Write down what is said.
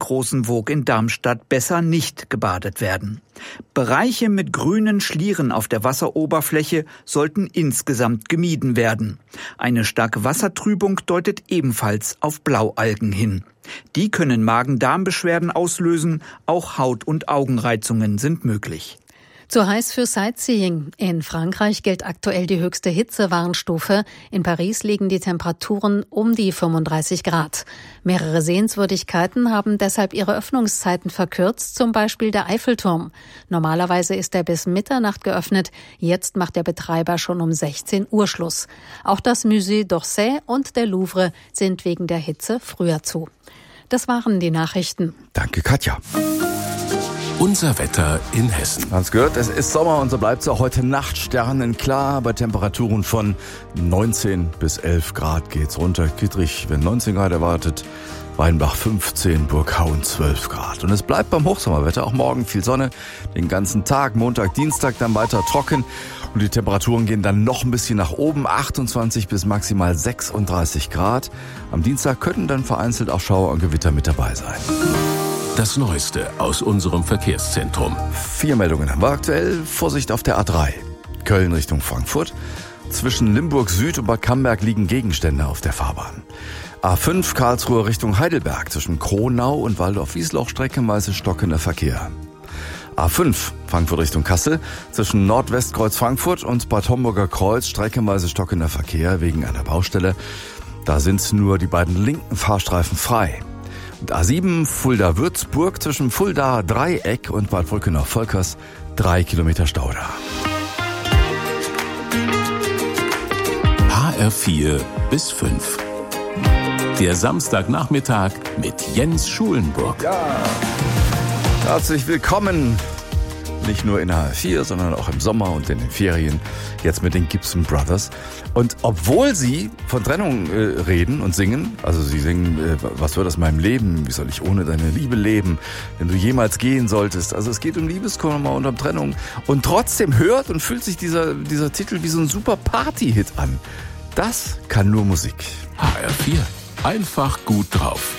Rosenwoog in Darmstadt besser nicht gebadet werden. Bereiche mit grünen Schlieren auf der Wasseroberfläche sollten insgesamt gemieden werden. Eine starke Wassertrübung deutet ebenfalls auf Blaualgen hin. Die können Magen-Darm-Beschwerden auslösen, auch Haut- und Augenreizungen sind möglich. Zu heiß für Sightseeing. In Frankreich gilt aktuell die höchste Hitzewarnstufe. In Paris liegen die Temperaturen um die 35 Grad. Mehrere Sehenswürdigkeiten haben deshalb ihre Öffnungszeiten verkürzt, zum Beispiel der Eiffelturm. Normalerweise ist er bis Mitternacht geöffnet. Jetzt macht der Betreiber schon um 16 Uhr Schluss. Auch das Musée d'Orsay und der Louvre sind wegen der Hitze früher zu. Das waren die Nachrichten. Danke, Katja. Unser Wetter in Hessen. Haben Sie gehört, es ist Sommer und so bleibt es auch heute Nacht sternenklar. Bei Temperaturen von 19 bis 11 Grad geht's runter. Kittrich, wenn 19 Grad erwartet, Weinbach 15, Burghauen 12 Grad. Und es bleibt beim Hochsommerwetter, auch morgen viel Sonne, den ganzen Tag, Montag, Dienstag dann weiter trocken. Und die Temperaturen gehen dann noch ein bisschen nach oben, 28 bis maximal 36 Grad. Am Dienstag könnten dann vereinzelt auch Schauer und Gewitter mit dabei sein. Das Neueste aus unserem Verkehrszentrum. 4 Meldungen haben wir aktuell. Vorsicht auf der A3. Köln Richtung Frankfurt. Zwischen Limburg Süd und Bad Camberg liegen Gegenstände auf der Fahrbahn. A5 Karlsruhe Richtung Heidelberg. Zwischen Kronau und Waldorf-Wiesloch streckenweise stockender Verkehr. A5 Frankfurt Richtung Kassel. Zwischen Nordwestkreuz Frankfurt und Bad Homburger Kreuz streckenweise stockender Verkehr wegen einer Baustelle. Da sind nur die beiden linken Fahrstreifen frei. Und A7 Fulda-Würzburg zwischen Fulda-Dreieck und Bad Brückenau-Volkers 3 Kilometer Stau da. HR4 bis 5. Der Samstagnachmittag mit Jens Schulenburg. Ja, herzlich willkommen. Nicht nur in HR4, sondern auch im Sommer und in den Ferien. Jetzt mit den Gibson Brothers. Und obwohl sie von Trennung reden und singen, also sie singen, was wird aus meinem Leben, wie soll ich ohne deine Liebe leben, wenn du jemals gehen solltest. Also es geht um Liebeskummer und um Trennung. Und trotzdem hört und fühlt sich dieser Titel wie so ein super Party-Hit an. Das kann nur Musik. HR4. Einfach gut drauf.